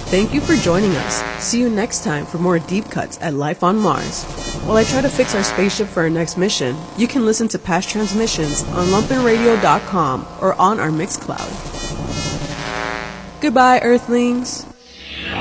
Thank you for joining us. See you next time for more deep cuts at Life on Mars. While I try to fix our spaceship for our next mission, you can listen to past transmissions on lumpenradio.com or on our Mixcloud. Goodbye, Earthlings.